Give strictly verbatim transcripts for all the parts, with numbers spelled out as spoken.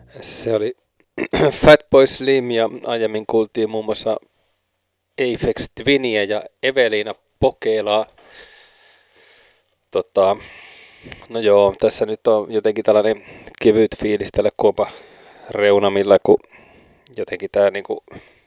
Se oli Fatboy Slim ja aiemmin kuultiin muun muassa Aphex Twinia ja Evelina Pokelaa. Tota, no joo, tässä nyt on jotenkin tällainen kevyt fiilis tällä kuopa reunamilla, kun jotenkin tää niinku...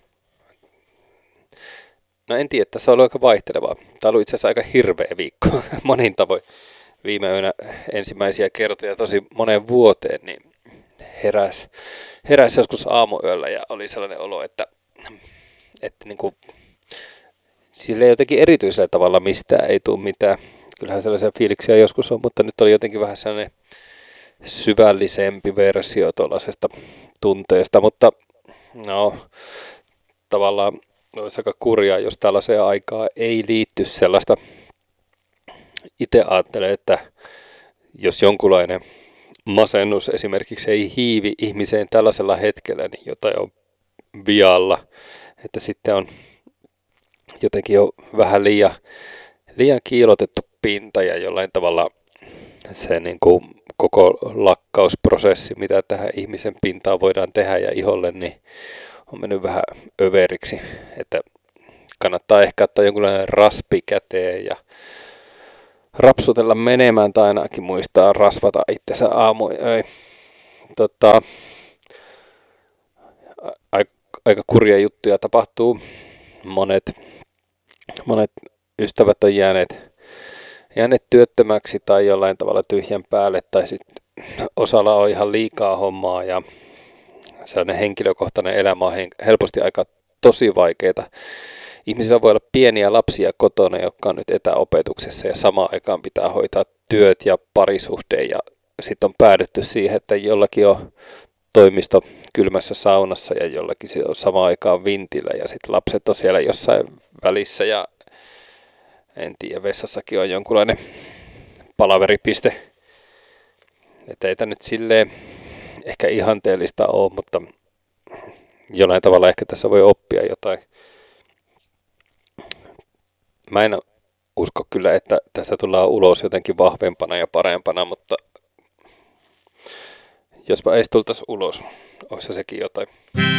No en tiedä, tässä on ollut aika vaihtelevaa. Tää on ollut itse asiassa aika hirveä viikko monin tavoin. Viime yönä ensimmäisiä kertoja tosi moneen vuoteen, niin heräs, heräs joskus aamuyöllä ja oli sellainen olo, että, että niinku, sille jotenkin erityisellä tavalla mistään ei tule mitään. Kyllähän sellaisia fiiliksiä joskus on, mutta nyt oli jotenkin vähän sellainen syvällisempi versio tuollaisesta tunteesta, mutta no tavallaan olisi aika kurjaa, jos tällaiseen aikaan ei liitty sellaista. Itse ajattelen, että jos jonkunlainen masennus esimerkiksi ei hiivi ihmiseen tällaisella hetkellä, niin jotain on vialla, että sitten on jotenkin jo vähän liian, liian kiilotettu pinta ja jollain tavalla se niin kuin koko lakkausprosessi, mitä tähän ihmisen pintaan voidaan tehdä ja iholle, niin on mennyt vähän överiksi, että kannattaa ehkä ottaa jonkunlainen raspi käteen ja rapsutella menemään tai ainakin muistaa rasvata itsensä aamuöin. Tota, aika, aika kurja juttuja tapahtuu. Monet, monet ystävät on jääneet, jääneet työttömäksi tai jollain tavalla tyhjän päälle tai sitten osalla on ihan liikaa hommaa ja sellainen henkilökohtainen elämä on helposti aika tosi vaikeaa. Ihmisillä voi olla pieniä lapsia kotona, jotka on nyt etäopetuksessa ja samaan aikaan pitää hoitaa työt ja parisuhde ja sitten on päädytty siihen, että jollakin on toimisto kylmässä saunassa ja jollakin on samaan aikaan vintillä ja sitten lapset on siellä jossain välissä ja en tiedä, vessassakin on jonkunlainen palaveripiste. Että ei tämä nyt silleen ehkä ihanteellista ole, mutta jollain tavalla ehkä tässä voi oppia jotain. Mä en usko kyllä, että tästä tullaan ulos jotenkin vahvempana ja parempana, mutta jospa ei tultaisi ulos, olisi sekin jotain.